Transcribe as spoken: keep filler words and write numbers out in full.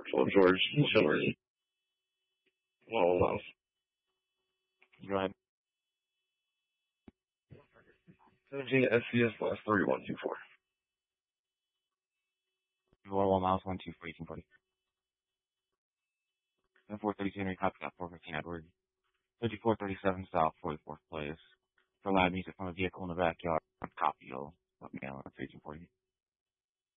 Well, George, George. Well, well. Go ahead. seventeen S C S last thirty-one two four. Roll Miles one two four eighteen forty. Then four thirty two Henry Copycat four fifteen Edward. Fifty-four thirty-seven South forty-fourth place. For loud music from a vehicle in the backyard. Copy. You'll let me know. That's eighteen forty.